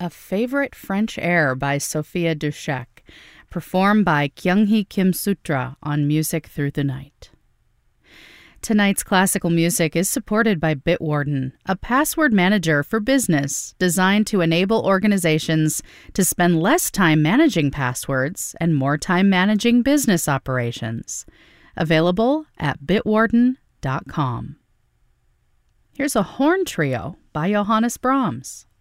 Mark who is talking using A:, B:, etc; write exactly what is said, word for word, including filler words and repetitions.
A: A Favorite French Air by Sophia Dushek, performed by Kyunghee Kim Sutra on Music Through the Night. Tonight's classical music is supported by Bitwarden, a password manager for business designed to enable organizations to spend less time managing passwords and more time managing business operations. Available at bitwarden dot com. Here's a horn trio by Johannes Brahms.